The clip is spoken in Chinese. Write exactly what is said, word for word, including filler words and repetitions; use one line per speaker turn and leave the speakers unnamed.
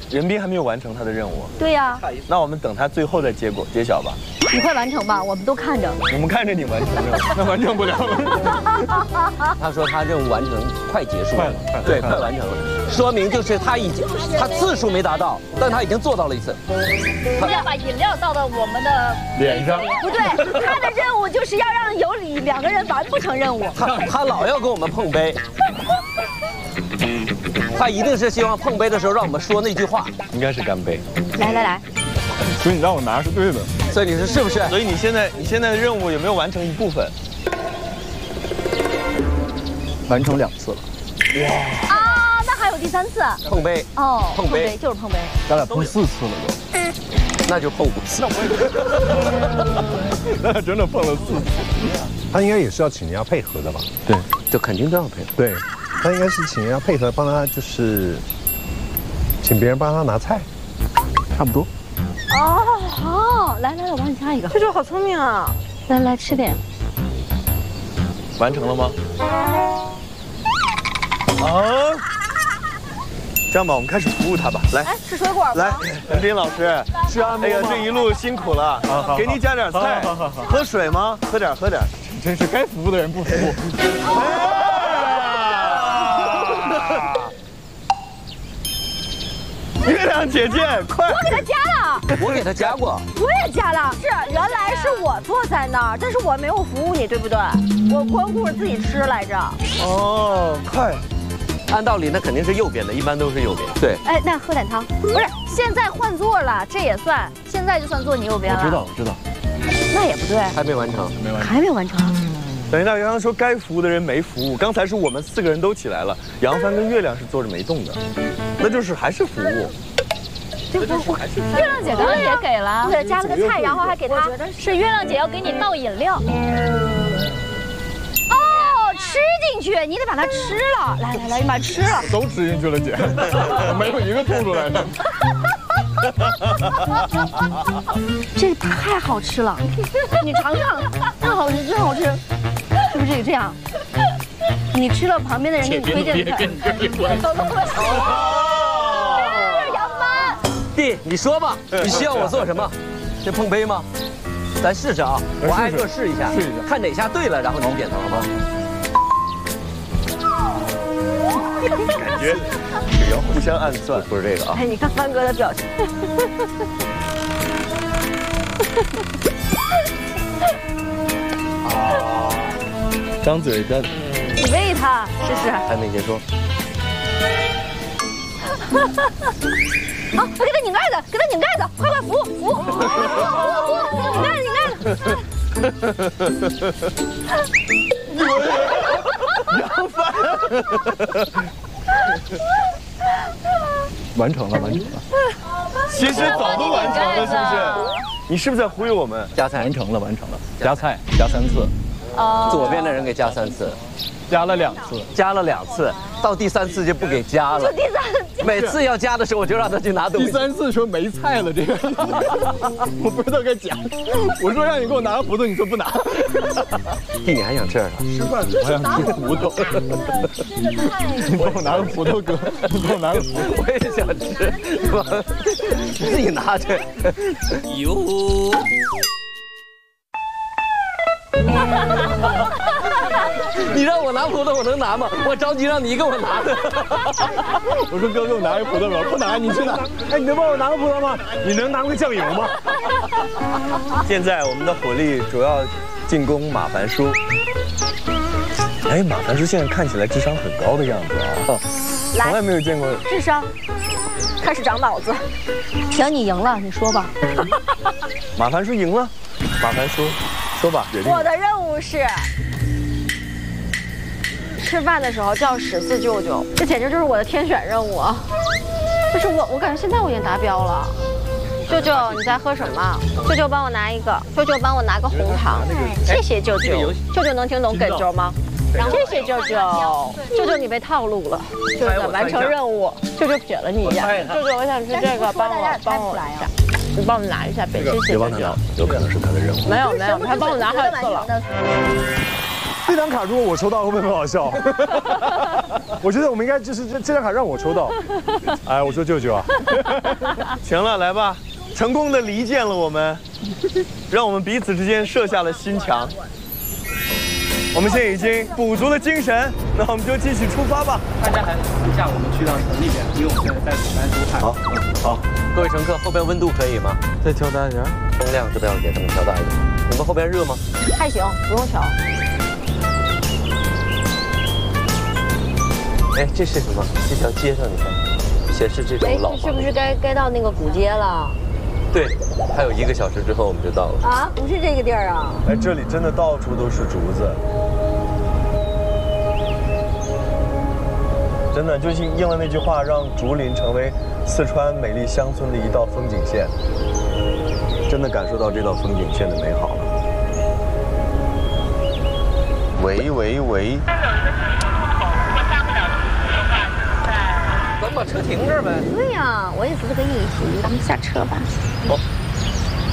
任彬还没有完成他的任务。
对呀。
那我们等他最后再结果揭晓吧。
你快完成吧，我们都看着。
我们看着你完成任务，那完成不了。
他说他任务完成快结束了，对，快完成了，说明就是他已经他次数没达到，但他已经做到了一次。
他要把饮料倒到我们的
脸上。
不对，他的任务就是要让有两个人完不成任务。
他他老要跟我们碰杯。他一定是希望碰杯的时候让我们说那句话，
应该是干杯。
来来来，
所以你让我拿是对的。
所以你说是不是？
所以你现在你现在的任务有没有完成一部分？
完成两次了。
哇！啊，那还有第三次。
碰杯。
哦，
碰杯
就是碰杯。
咱俩碰四次了都。
那就碰五次。
那真的碰了四次。
他应该也是要请人家配合的吧？
对，就肯定都要配合。
对。他应该是请人家配合，帮他就是请别人帮他拿菜，
差不多。
哦，好，来来来，我帮你加一个。
这就好聪明啊！
来来吃点。
完成了吗？啊！这样吧，我们开始服务他吧。来，
哎，吃水果吧。
来，任彬老师，
吃按摩。
哎呀，这一路辛苦了，
好好，
给你加点菜。
好好好，
喝水吗？喝点，喝点。
真是该服务的人不服务。
月亮姐姐，快！
我给他加了，
我给他加过，
我也加了。是，原来是我坐在那儿，但是我没有服务你，对不对？我光顾着自己吃来着。
哦，快！
按道理那肯定是右边的，一般都是右边。对。
哎，那喝点汤。不是，现在换座了，这也算，现在就算坐你右边了。
我知道，我知道。
那也不对，
还没完成，
没完成，
还没完成。
等一下，刚刚说该服务的人没服务，刚才是我们四个人都起来了，杨帆跟月亮是坐着没动的，那就是还是服务。
这不不，月亮姐刚刚也给了，对，加了个菜，然后还给他，是月亮姐要给你倒饮料。哦，吃进去，你得把它吃了。来来来，你把它吃了。
都吃进去了，姐，没有一个吐出来的。
这太好吃了，你尝尝，真好吃，真好吃，是不是这样？你吃了，旁边的人给你推荐的。杨帆，
弟，你说吧，你需要我做什么？这碰杯吗？咱试试啊，我挨个试一下，
试一下，
看哪下对了，然后你点头，好吗？
感觉这个互相暗算，
不是这个啊。
哎，你看帆哥的表情。
啊，张嘴的。
你喂他试试。
还没结束。
好，给他拧盖子，给他拧盖子，快快扶扶扶扶扶，拧盖子拧盖子。
杨帆。
完成了，完成了。
其实早都完成了，是不是？你是不是在忽悠我们？
加菜
完成了，完成了。加菜加三次。
哦。
左边的人给加三次。
加了两次，
加了两次，到第三次就不给加了。
就第三次，
每次要加的时候，我就让他去拿东西。
第三次说没菜了，这个我不知道该加。我说让你给我拿个葡萄，你说不拿。
弟，你还想吃啥？
吃饭我想吃葡萄。你帮我拿个葡萄，哥，你帮我拿个葡萄。
我也想吃，是吧？你自己拿去。哟。你让我拿葡萄，我能拿吗？我着急让你给我拿的。
我说哥，给我拿个葡萄吧，不拿你去拿。哎，你能帮我拿个葡萄吗？你能拿个酱油吗？
现在我们的火力主要进攻马凡叔。哎，马凡叔现在看起来智商很高的样子啊，从来没有见过。
智商开始长脑子。行，你赢了，你说吧。
马凡叔赢了，马凡叔。说吧，
我的任务是吃饭的时候叫十次舅舅，这简直就是我的天选任务啊！就是我，我感觉现在我已经达标了。舅舅，你在喝什么？舅舅帮我拿一个，舅舅帮我拿个红糖，谢谢舅舅。舅舅能听懂梗啾吗？谢谢舅舅，舅舅你被套路了，舅舅完成任务，舅舅撇了你一下。舅舅，我想吃这个，帮我帮我一下。你帮我拿一下呗，谢谢。
别帮他拿，有可能是他的任务。
没有没有，他帮我拿好几次了。
这张卡如果我抽到会不会很好笑？ 我觉得我们应该就是这这张卡让我抽到。哎，我说舅舅啊。
行了，来吧，成功的离间了我们，让我们彼此之间设下了心墙。我们现在已经补足了精神，那我们就继续出发吧。
大家还私下我们去到城里边，因为我们现在在古丹州看。
好，好，
各位乘客，后边温度可以吗？
再调大一点。
风量是不是要给他们调大一点？你们后边热吗？
还行，不用调。
哎，这是什么？这条街上你看，显示这种
哎，
老房。
是不是该该到那个古街了？
对，还有一个小时之后我们就到了。
啊，不是这个地儿啊。
哎，这里真的到处都是竹子，真的就是应了那句话，让竹林成为四川美丽乡村的一道风景线。真的感受到这道风景线的美好了。喂喂喂！
咱把车停这儿呗。
对呀，我也是这个意思，咱们下车吧。
好。